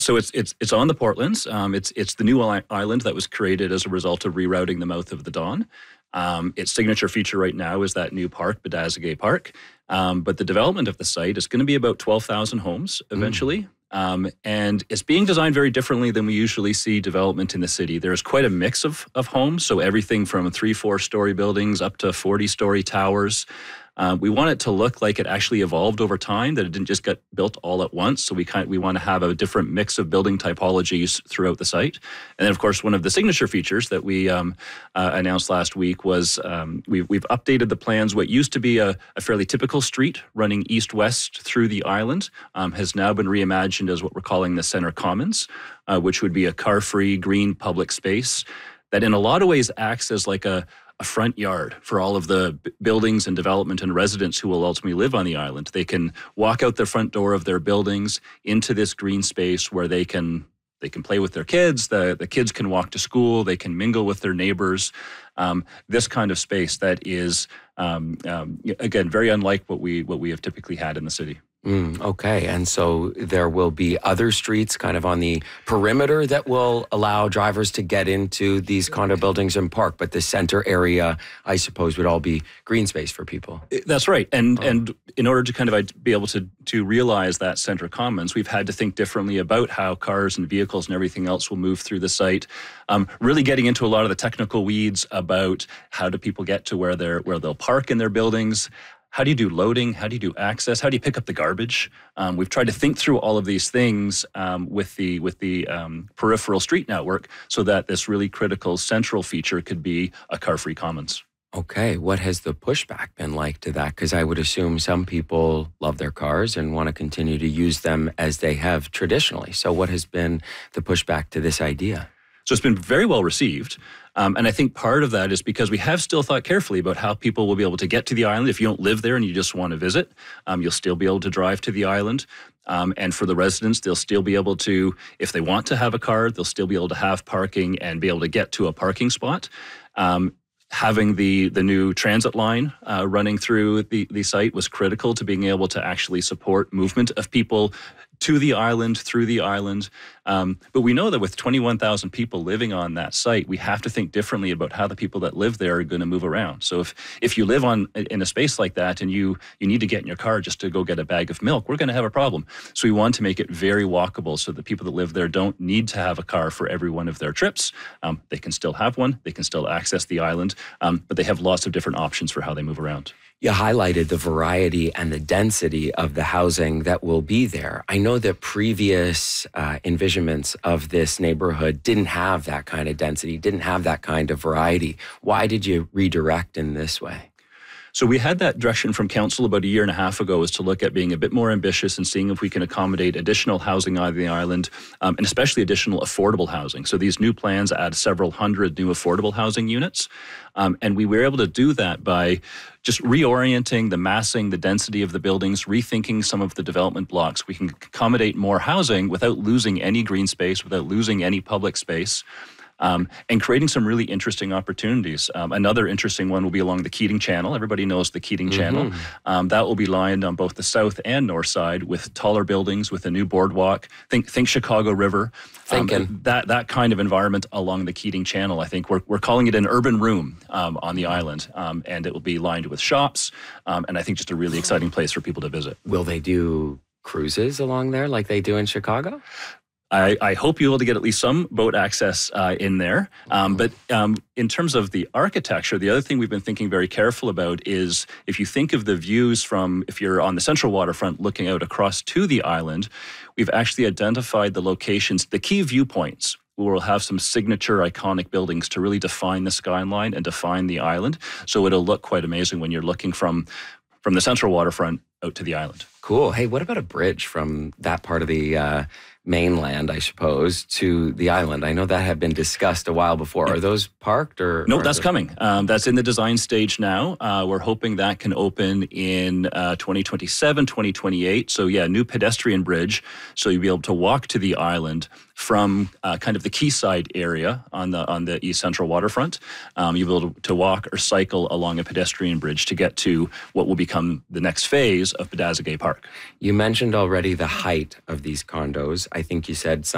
So it's on the Portlands. It's the new island that was created as a result of rerouting the mouth of the Don. Its signature feature right now is that new park, Badasagay Park. But the development of the site is going to be about 12,000 homes eventually. And it's being designed very differently than we usually see development in the city. There's quite a mix of homes, so everything from 3-4-story buildings up to 40-story towers. We want it to look like it actually evolved over time, that it didn't just get built all at once. So we want to have a different mix of building typologies throughout the site. And then, of course, one of the signature features that we announced last week was we've updated the plans. What used to be a fairly typical street running east-west through the island has now been reimagined as what we're calling the Centre Commons, which would be a car-free green public space that in a lot of ways acts as like a front yard for all of the buildings and development and residents who will ultimately live on the island. They can walk out the front door of their buildings into this green space where they can play with their kids. The kids can walk to school. They can mingle with their neighbors. This kind of space that is, again, very unlike what we have typically had in the city. Okay, and so there will be other streets kind of on the perimeter that will allow drivers to get into these condo buildings and park, but the center area, I suppose, would all be green space for people. That's right, and in order to kind of be able to realize that Centre Commons, we've had to think differently about how cars and vehicles and everything else will move through the site. Really getting into a lot of the technical weeds about how do people get to where they'll park in their buildings. How do you do loading? How do you do access? How do you pick up the garbage? We've tried to think through all of these things with the peripheral street network so that this really critical central feature could be a car-free commons. Okay, what has the pushback been like to that? Because I would assume some people love their cars and want to continue to use them as they have traditionally. So what has been the pushback to this idea? So it's been very well received. And I think part of that is because we have still thought carefully about how people will be able to get to the island. If you don't live there and you just want to visit, you'll still be able to drive to the island. And for the residents, they'll still be able to, if they want to have a car, they'll still be able to have parking and be able to get to a parking spot. Having the new transit line running through the site was critical to being able to actually support movement of people to the island, through the island. But we know that with 21,000 people living on that site, we have to think differently about how the people that live there are going to move around. So if you live in a space like that and you need to get in your car just to go get a bag of milk, we're going to have a problem. So we want to make it very walkable so that people that live there don't need to have a car for every one of their trips. They can still have one. They can still access the island, but they have lots of different options for how they move around. You highlighted the variety and the density of the housing that will be there. I know that previous envisionments of this neighborhood didn't have that kind of density, didn't have that kind of variety. Why did you redirect in this way? So we had that direction from council about a year and a half ago, is to look at being a bit more ambitious and seeing if we can accommodate additional housing on the island, and especially additional affordable housing. So these new plans add several hundred new affordable housing units. And we were able to do that by just reorienting the massing, the density of the buildings, rethinking some of the development blocks. We can accommodate more housing without losing any green space, without losing any public space. And creating some really interesting opportunities. Another interesting one will be along the Keating Channel. Everybody knows the Keating Channel. That will be lined on both the south and north side with taller buildings, with a new boardwalk. Think Chicago River. That kind of environment along the Keating Channel. I think we're calling it an urban room on the island, and it will be lined with shops. And I think just a really exciting place for people to visit. Will they do cruises along there like they do in Chicago? I hope you'll be able to get at least some boat access in there. But in terms of the architecture, the other thing we've been thinking very careful about is if you think of the views from, if you're on the central waterfront looking out across to the island, we've actually identified the locations, the key viewpoints, where we'll have some signature iconic buildings to really define the skyline and define the island. So it'll look quite amazing when you're looking from the central waterfront out to the island. Cool. Hey, what about a bridge from that part of the mainland, I suppose, to the island? I know that had been discussed a while before. Are those parked or? No, that's coming. That's in the design stage now. We're hoping that can open in 2027, 2028. So yeah, new pedestrian bridge. So you'll be able to walk to the island from kind of the quayside area on the East Central waterfront. You'll be able to walk or cycle along a pedestrian bridge to get to what will become the next phase of Badasagay Park. You mentioned already the height of these condos. I think you said